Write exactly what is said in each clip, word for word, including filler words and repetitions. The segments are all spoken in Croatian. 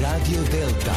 Radio Delta.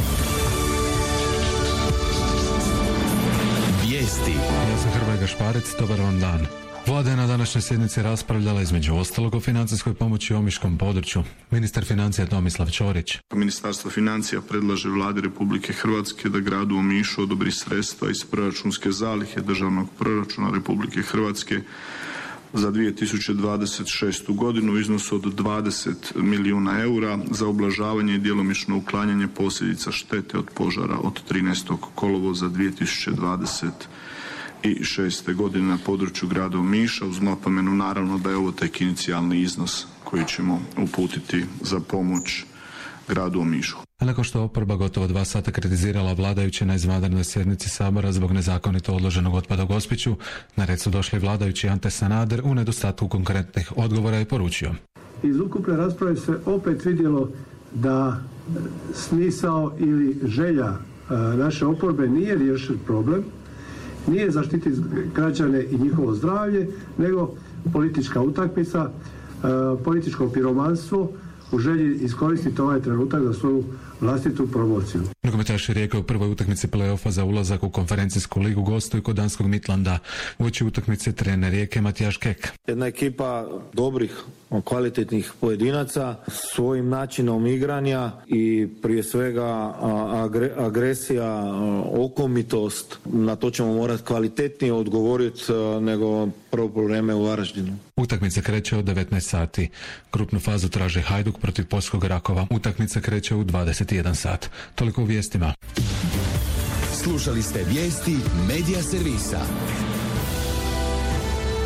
Vijesti. Ja sam Hrvoje Gašparec, dobar vam dan. Vlada je na današnjoj sjednici raspravljala između ostalog o financijskoj pomoći omiškom području. Ministar financija Tomislav Ćorić. Ministarstvo financija predlaže Vladi Republike Hrvatske da gradu Omišu odobri sredstva iz proračunske zalihe državnog proračuna Republike Hrvatske za dvije tisuće dvadeset šestu godinu u iznosu od dvadeset milijuna eura za ublažavanje i djelomično uklanjanje posljedica štete od požara od trinaestog kolovoza dvije tisuće dvadeset šeste godine na području grada Omiša, uz napomenu naravno da je ovo tek inicijalni iznos koji ćemo uputiti za pomoć gradu Omišu. A nakon što oporba gotovo dva sata kritizirala vladajuće na izvanrednoj sjednici Sabora zbog nezakonito odloženog otpada u Gospiću, na red su došli vladajući Ante Sanader u nedostatku konkretnih odgovora i poručio. Iz ukupne rasprave se opet vidjelo da smisao ili želja naše oporbe nije riješiti problem, nije zaštititi građane i njihovo zdravlje, nego politička utakmica, političko piromanstvo u želji iskoristiti ovaj trenutak za svoju vlastitu promociju. Nogometaš Rijeke u prvoj utakmici play-offa za ulazak u konferencijsku ligu gostuju kod danskog Midlanda. Uoči utakmice trener Rijeke Matijaš Kek. Jedna ekipa dobrih, kvalitetnih pojedinaca svojim načinom igranja i prije svega agresija, okomitost, na to ćemo morati kvalitetnije odgovoriti nego prvo vrijeme u Varaždinu. Utakmica kreće od devetnaest sati. Grupnu fazu traže Hajduk protiv Poljskog Rakova. Utakmica kreće u dvadeset jedan sat. Toliko u vijestima. Slušali ste vijesti Medija servisa.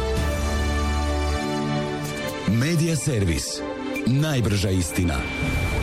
Medija servis. Najbrža istina.